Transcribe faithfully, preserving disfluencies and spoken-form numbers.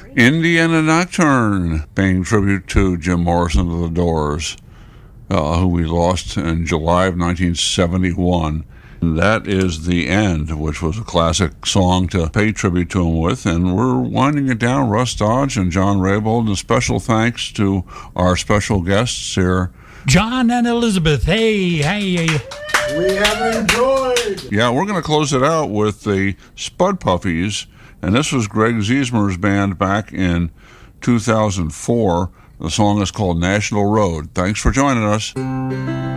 Indiana Nocturne, paying tribute to Jim Morrison of the Doors, uh, who we lost in July of nineteen seventy-one. And that is The End, which was a classic song to pay tribute to him with. And we're winding it down. Russ Dodge and John Raybould. And special thanks to our special guests here, John and Elizabeth. Hey, hey. We have enjoyed. Yeah, we're going to close it out with the Spud Puppies. And this was Greg Ziesmer's band back in two thousand four. The song is called National Road. Thanks for joining us.